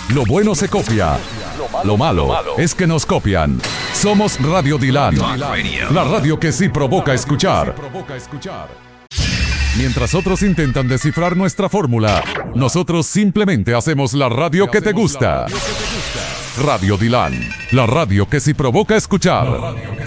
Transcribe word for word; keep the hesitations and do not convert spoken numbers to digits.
Lo bueno se copia. Lo malo es que nos copian. Somos Radio Dilan, la radio que sí provoca escuchar. Mientras otros intentan descifrar nuestra fórmula, nosotros simplemente hacemos la radio que te gusta. Radio Dilan, la radio que sí provoca escuchar.